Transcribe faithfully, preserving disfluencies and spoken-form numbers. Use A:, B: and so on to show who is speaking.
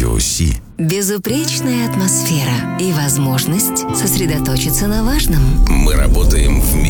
A: Радио Си.
B: Безупречная атмосфера и возможность сосредоточиться на важном.
A: Мы работаем вместе.